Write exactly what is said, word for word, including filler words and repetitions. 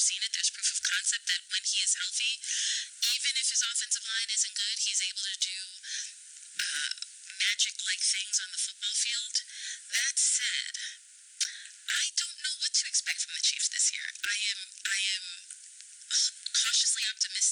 seen it. There's proof of concept that when he is healthy, even if his offensive line isn't good, he's able to do uh, magic-like things on the football field. That said, I don't know what to expect from the Chiefs this year. I am I am cautiously optimistic